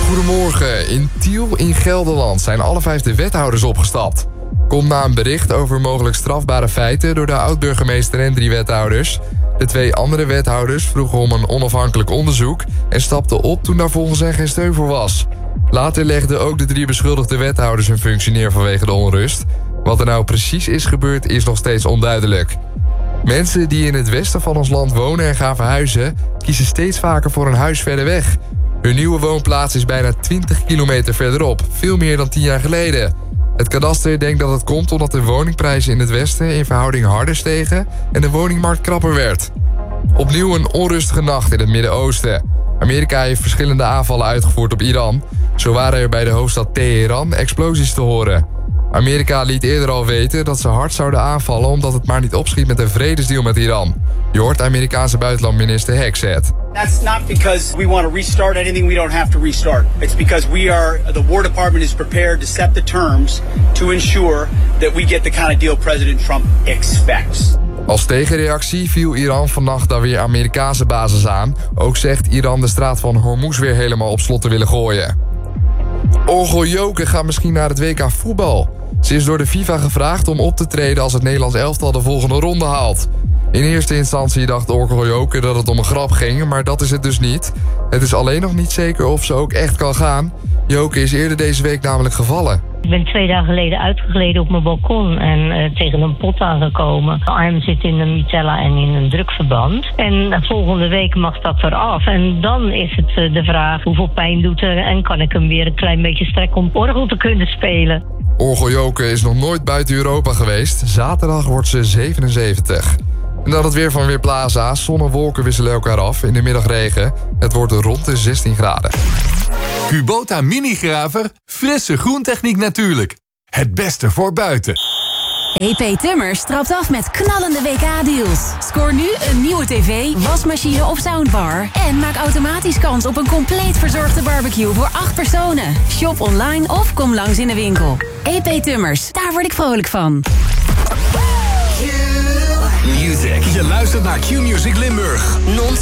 Goedemorgen. In Tiel in Gelderland zijn alle 5 de wethouders opgestapt. Komt na een bericht over mogelijk strafbare feiten door de oud-burgemeester en 3 wethouders. De 2 andere wethouders vroegen om een onafhankelijk onderzoek en stapten op toen daar volgens hen geen steun voor was. Later legden ook de 3 beschuldigde wethouders hun functie neer vanwege de onrust. Wat er nou precies is gebeurd is nog steeds onduidelijk. Mensen die in het westen van ons land wonen en gaan verhuizen kiezen steeds vaker voor een huis verder weg. Hun nieuwe woonplaats is bijna 20 kilometer verderop, veel meer dan 10 jaar geleden. Het kadaster denkt dat het komt omdat de woningprijzen in het westen in verhouding harder stegen en de woningmarkt krapper werd. Opnieuw een onrustige nacht in het Midden-Oosten. Amerika heeft verschillende aanvallen uitgevoerd op Iran. Zo waren er bij de hoofdstad Teheran explosies te horen. Amerika liet eerder al weten dat ze hard zouden aanvallen omdat het maar niet opschiet met een vredesdeal met Iran. Je hoort Amerikaanse buitenlandminister Hexet. That's not because we want to restart anything we don't have to restart. It's because the War Department is prepared to set the terms to ensure that we get the kind of deal President Trump expects. Als tegenreactie viel Iran vannacht daar weer Amerikaanse bases aan. Ook zegt Iran de straat van Hormuz weer helemaal op slot te willen gooien. Orgel Joke gaat misschien naar het WK voetbal. Ze is door de FIFA gevraagd om op te treden als het Nederlands elftal de volgende ronde haalt. In eerste instantie dacht Orgel Joke dat het om een grap ging, maar dat is het dus niet. Het is alleen nog niet zeker of ze ook echt kan gaan. Joke is eerder deze week namelijk gevallen. Ik ben 2 dagen geleden uitgegleden op mijn balkon en tegen een pot aangekomen. Mijn arm zit in een mitella en in een drukverband. En volgende week mag dat eraf. En dan is het de vraag hoeveel pijn doet er en kan ik hem weer een klein beetje strekken om orgel te kunnen spelen. Orgel Joke is nog nooit buiten Europa geweest. Zaterdag wordt ze 77. En dan het weer van Weerplaza. Zon en wolken wisselen elkaar af. In de middag regen. Het wordt rond de 16 graden. Kubota Minigraver, frisse groentechniek natuurlijk. Het beste voor buiten. EP Tummers trapt af met knallende WK-deals. Scoor nu een nieuwe tv, wasmachine of soundbar. En maak automatisch kans op een compleet verzorgde barbecue voor 8 personen. Shop online of kom langs in de winkel. EP Tummers, daar word ik vrolijk van. Music. Je luistert naar Q-Music Limburg.